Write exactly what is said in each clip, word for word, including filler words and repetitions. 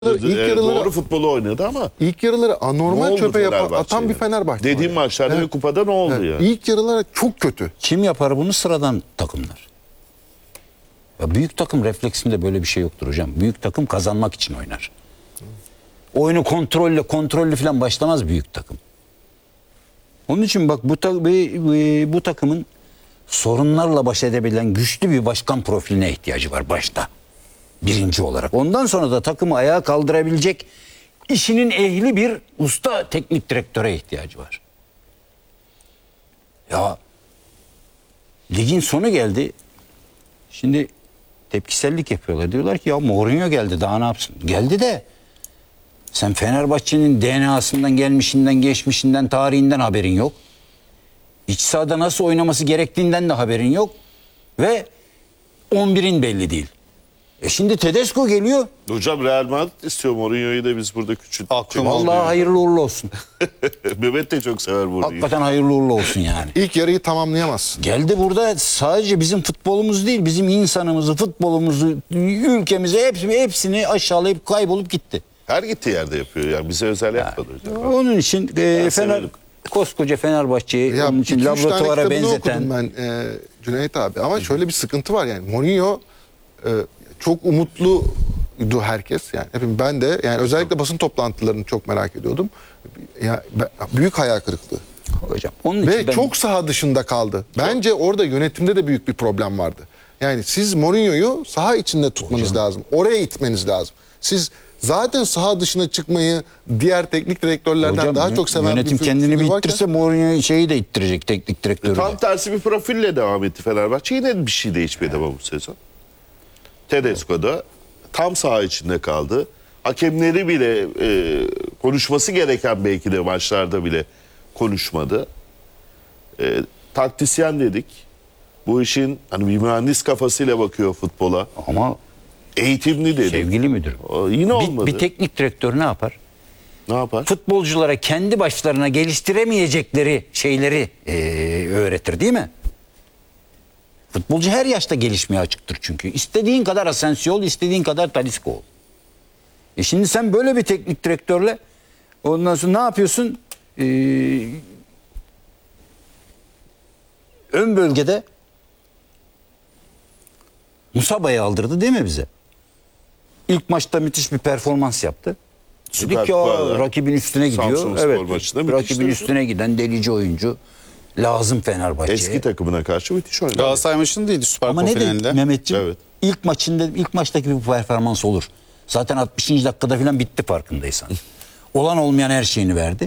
İlk e, yarıları, doğru futbolu oynadı ama ilk yarıları anormal çöpe yapan, atan bir Fenerbahçe. dediğim var. maçlarda Evet. ve kupada ne oldu Evet. ya? İlk yarıları çok kötü. Kim yapar bunu? Sıradan takımlar. Ya büyük takım refleksinde böyle bir şey yoktur hocam. Büyük takım kazanmak için oynar. Oyunu kontrolle kontrollü falan başlamaz büyük takım. Onun için bak bu, ta, bu, bu takımın sorunlarla baş edebilen güçlü bir başkan profiline ihtiyacı var başta. Birinci olarak. Ondan sonra da takımı ayağa kaldırabilecek işinin ehli bir usta teknik direktöre ihtiyacı var. Ya ligin sonu geldi. Şimdi tepkisellik yapıyorlar. Diyorlar ki ya Mourinho geldi, daha ne yapsın? Geldi de sen Fenerbahçe'nin D N A'sından, gelmişinden, geçmişinden, tarihinden haberin yok. İç sahada nasıl oynaması gerektiğinden de haberin yok. Ve on birin belli değil. E şimdi Tedesco geliyor. Hocam Real Madrid istiyor Mourinho'yu da biz burada küçülttük. Aklım Vallahi hayırlı uğurlu olsun. Mehmet de çok sever Mourinho'yu. Hakikaten hayırlı uğurlu olsun yani. İlk yarıyı tamamlayamazsın. Geldi burada sadece bizim futbolumuz değil, bizim insanımızı, futbolumuzu, ülkemizi hepsini, hepsini aşağılayıp kaybolup gitti. Her gittiği yerde yapıyor yani bize özel yapmadı hocam. Onun için e, Fener, severim. koskoca Fenerbahçe'yi Ya onun için iki, üç tane laboratuvara kitabını benzeten. okudum ben e, Cüneyt abi. Ama şöyle bir sıkıntı var yani. Mourinho e, çok umutluydu herkes. Yani hepim ben de yani özellikle basın toplantılarını çok merak ediyordum. Ya, ben- büyük hayal kırıklığı. Hocam. Onun Ve için ben, çok saha dışında kaldı. Bence orada yönetimde de büyük bir problem vardı. Yani siz Mourinho'yu saha içinde tutmanız lazım. Oraya itmeniz lazım. Siz zaten saha dışına çıkmayı diğer teknik direktörlerden hocam, daha çok seven yönetim bir kendini figür bir varken- ittirse Mourinho şeyi de ittirecek, teknik direktörü de. Tam tersi bir profille devam etti Fenerbahçe. Yine bir şey değişmedi ama bu sezon. Tedesco da tam saha içinde kaldı. Hakemleri bile e, konuşması gereken belki de maçlarda bile konuşmadı. E, taktisyen dedik. Bu işin hani bir mühendis kafasıyla bakıyor futbola. Ama Eğitimli dedik. sevgili müdürüm, O yine olmadı. bir, bir teknik direktör ne yapar? Ne yapar? Futbolculara kendi başlarına geliştiremeyecekleri şeyleri eee, öğretir değil mi? Futbolcu her yaşta gelişmeye açıktır çünkü. İstediğin kadar Asensio ol, istediğin kadar Talisca ol. E şimdi sen böyle bir teknik direktörle ondan sonra ne yapıyorsun? Ee, ön bölgede Musaba'yı aldırdı değil mi bize? İlk maçta müthiş bir performans yaptı. Süper Dedik ki "Aa, Kupada, rakibin üstüne gidiyor." Samsunspor Evet. maçında müthiş Rakibin oynadı. üstüne giden delici oyuncu lazım Fenerbahçe'ye. Eski takımına karşı müthiş oynadı. Galatasaray maçında değildi Süper Ama Kupa ne de finalinde. Mehmetciğim? Evet. İlk maçında ilk maçtaki bir performans olur. Zaten altmışıncı dakikada falan bitti farkındaysan. Olan olmayan her şeyini verdi.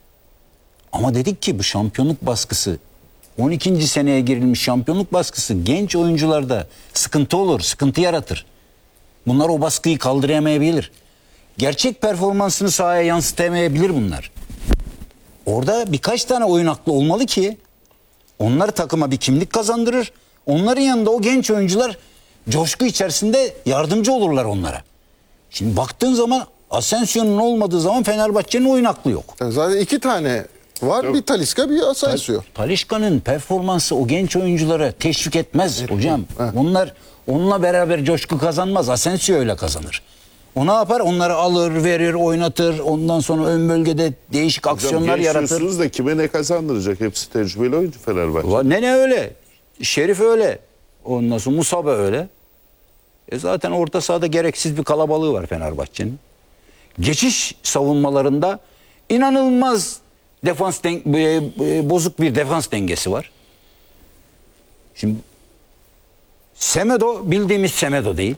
Ama dedik ki bu şampiyonluk baskısı, on ikinci seneye girilmiş şampiyonluk baskısı genç oyuncularda sıkıntı olur, sıkıntı yaratır. Bunlar o baskıyı kaldıramayabilir. Gerçek performansını sahaya yansıtamayabilir bunlar. Orada birkaç tane oyun aklı olmalı ki onlar takıma bir kimlik kazandırır. Onların yanında o genç oyuncular coşku içerisinde yardımcı olurlar onlara. Şimdi baktığın zaman Asensio'nun olmadığı zaman Fenerbahçe'nin oyun aklı yok. Yani zaten iki tane var. Bir Talisca, bir Asensio. Talisca'nın performansı o genç oyunculara teşvik etmez hocam. Onlar onunla beraber coşku kazanmaz. Asensio öyle kazanır. O ne yapar? Onları alır, verir, oynatır. Ondan sonra ön bölgede değişik aksiyonlar Genç yaratır. diyorsunuz da kime ne kazandıracak? Hepsi tecrübeli oyuncu Fenerbahçe. Va- Nene öyle. Şerif öyle. Ondan sonra Musaba öyle. E zaten orta sahada gereksiz bir kalabalığı var Fenerbahçe'nin. Geçiş savunmalarında inanılmaz defans den- e, e, bozuk bir defans dengesi var. Şimdi Semedo bildiğimiz Semedo değil.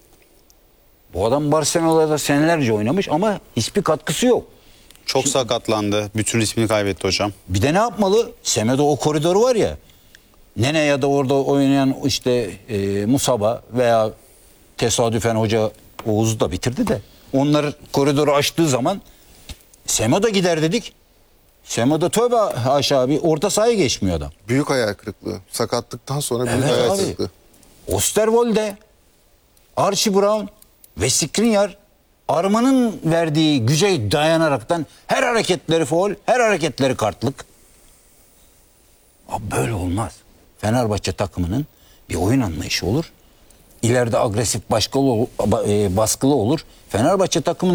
Bu adam Barcelona'da senelerce oynamış ama hiçbir katkısı yok. Çok sakatlandı. Bütün ismini kaybetti hocam. Bir de ne yapmalı? Semedo o koridoru var ya. Nene ya da orada oynayan işte e, Musaba veya tesadüfen hoca Oğuz'u da bitirdi de. Onları koridoru açtığı zaman Semedo gider dedik. Semedo tövbe haşa bir orta sahaya geçmiyor adam. Büyük hayal kırıklığı. Sakatlıktan sonra büyük Evet hayal abi. kırıklığı. Osterwolde, Archie Brown ve Skriniar Arman'ın verdiği güce dayanaraktan her hareketleri faul, her hareketleri kartlık. Abi böyle olmaz. Fenerbahçe takımının bir oyun anlayışı olur. ileride agresif başkalı, ol- ba- e, baskılı olur. Fenerbahçe takımı